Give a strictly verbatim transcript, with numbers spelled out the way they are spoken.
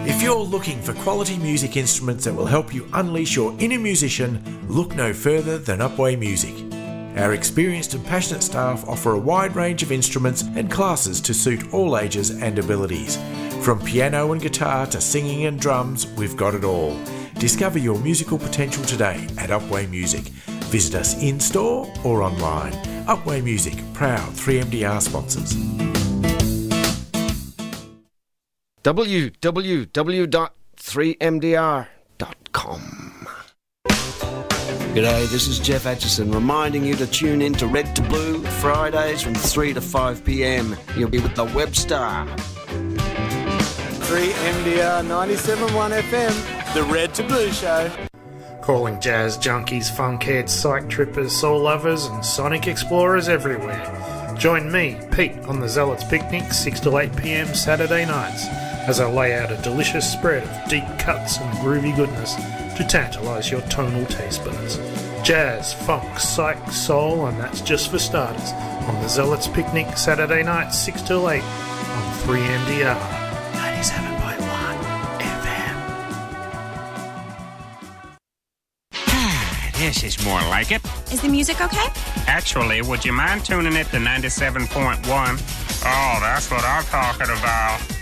If you're looking for quality music instruments that will help you unleash your inner musician, look no further than Upway Music. Our experienced and passionate staff offer a wide range of instruments and classes to suit all ages and abilities. From piano and guitar to singing and drums, we've got it all. Discover your musical potential today at Upway Music. Visit us in-store or online. Upway Music, proud three M D R sponsors. w w w dot three m d r dot com. G'day, this is Jeff Atchison reminding you to tune in to Red to Blue Fridays from three to five p m. You'll be with the Webstar. three M D R ninety-seven point one F M, the Red to Blue Show. Calling jazz junkies, funkheads, psych trippers, soul lovers and sonic explorers everywhere. Join me, Pete, on the Zealots Picnic, six to eight p m Saturday nights, as I lay out a delicious spread of deep cuts and groovy goodness to tantalise your tonal taste buds. Jazz, funk, psych, soul, and that's just for starters, on the Zealots Picnic, Saturday nights, six till eight, on three M D R ninety-seven point one F M. This is more like it. Is the music okay? Actually, would you mind tuning it to ninety-seven point one? Oh, that's what I'm talking about.